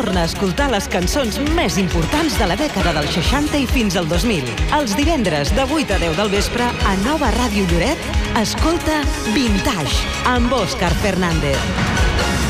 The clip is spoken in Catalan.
Torna a escoltar les cançons més importants de la dècada del 60 i fins al 2000. Els divendres de 8 a 10 del vespre a Nova Ràdio Lloret, escolta Vintage amb Òscar Fernández.